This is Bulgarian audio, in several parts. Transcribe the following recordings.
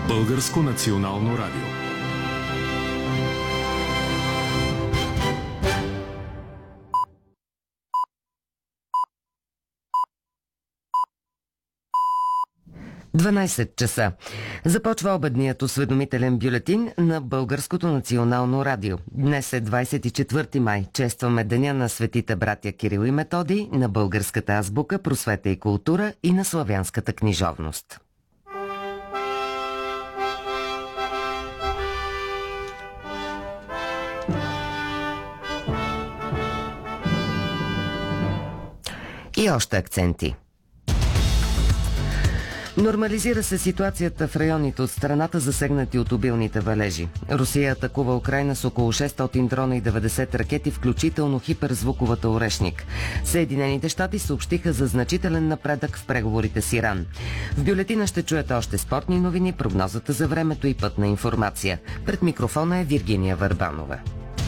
Българско национално радио. Дванадесет часа. Започва обедният осведомителен бюлетин на Българското национално радио. Днес е 24 май. Честваме деня на светите братя Кирил и Методий, на българската азбука, просвета и култура и на славянската книжовност. И още акценти. Нормализира се ситуацията в районите от страната, засегнати от обилните валежи. Русия атакува Украйна с около 600 дрона и 90 ракети, включително хиперзвуковата Орешник. Съединените щати съобщиха за значителен напредък в преговорите с Иран. В бюлетина ще чуете още спортни новини, прогнозата за времето и пътна информация. Пред микрофона е Виргиния Върбанова.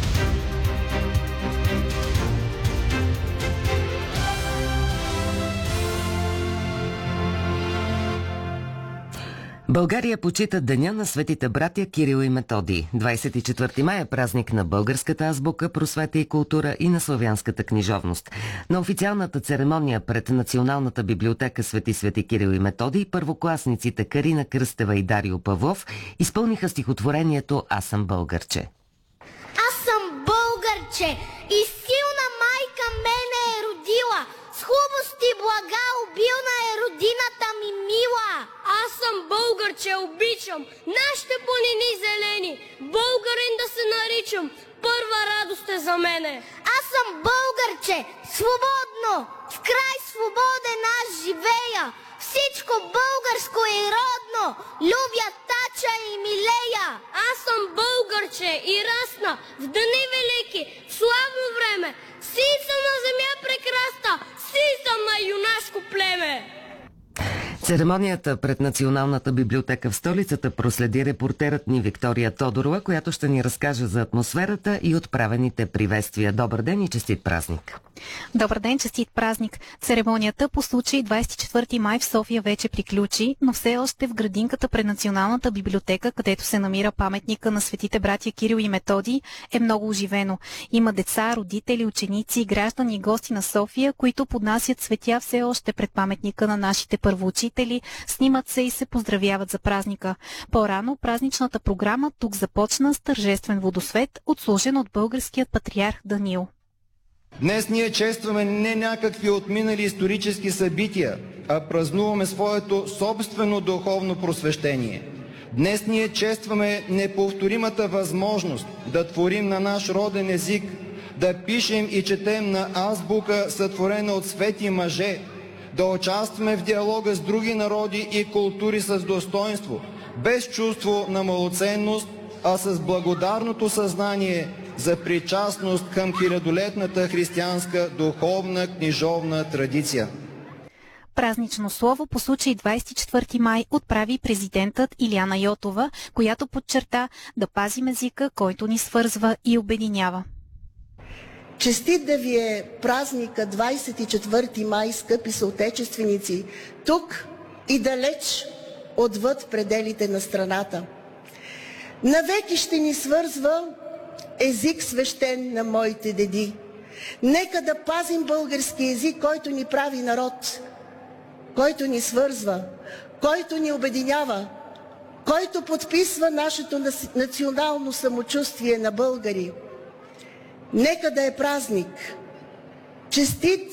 България почита деня на светите братя Кирил и Методий. 24 май е празник на българската азбука, просвета и култура и на славянската книжовност. На официалната церемония пред Националната библиотека Свети Кирил и Методий първокласниците Карина Кръстева и Дарио Павлов изпълниха стихотворението «Аз съм българче». Аз съм българче и силна майка мене е родила. С хубост и блага обилна е родината ми мила. Аз съм българче, обичам нашите планини зелени. Българин да се наричам, първа радост е за мене. Аз съм българче, свободно, в край свободен аз живея. Всичко българско и родно, любя тача и милея. Аз съм българче и расна в дни велики, в славно време. Си съм на земя прекрасна, си съм на юнашко племе. Церемонията пред Националната библиотека в столицата проследи репортерът ни Виктория Тодорова, която ще ни разкаже за атмосферата и отправените приветствия. Добър ден и честит празник! Добър ден, честит празник! Церемонията по случай 24 май в София вече приключи, но все още в градинката пред Националната библиотека, където се намира паметника на светите братя Кирил и Методий, е много оживено. Има деца, родители, ученици, граждани и гости на София, които поднасят цветя все още пред паметника на нашите първоучители, снимат се и се поздравяват за празника. По-рано празничната програма тук започна с тържествен водосвет, отслужен от българският патриарх Даниил. Днес ние честваме не някакви отминали исторически събития, а празнуваме своето собствено духовно просвещение. Днес ние честваме неповторимата възможност да творим на наш роден език, да пишем и четем на азбука, сътворена от свети мъже, да участваме в диалога с други народи и култури с достоинство, без чувство на малоценност, а с благодарното съзнание за причастност към хилядолетната християнска духовна книжовна традиция. Празнично слово по случай 24 май отправи президентът Илияна Йотова, която подчерта да пазим езика, който ни свързва и обединява. Честит да ви е празника 24 май, скъпи съотечественици, тук и далеч отвъд пределите на страната. Навеки ще ни свързва език свещен на моите деди. Нека да пазим български език, който ни прави народ, който ни свързва, който ни обединява, който подписва нашето национално самочувствие на българи. Нека да е празник. Честит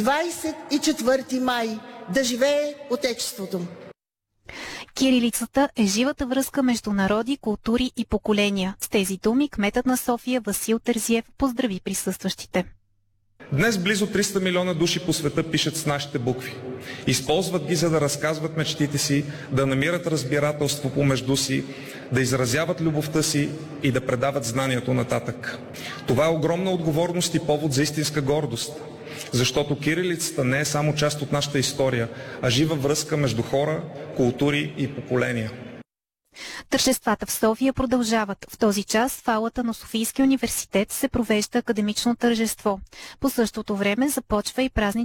24 май! Да живее Отечеството! Кирилицата е живата връзка между народи, култури и поколения. С тези думи кметът на София Васил Терзиев поздрави присъстващите. Днес близо 300 милиона души по света пишат с нашите букви. Използват ги, за да разказват мечтите си, да намират разбирателство помежду си, да изразяват любовта си и да предават знанието нататък. Това е огромна отговорност и повод за истинска гордост, защото кирилицата не е само част от нашата история, а жива връзка между хора, култури и поколения. Тържествата в София продължават. В този час в аулата на Софийския университет се провежда академично тържество. По същото време започва и празничен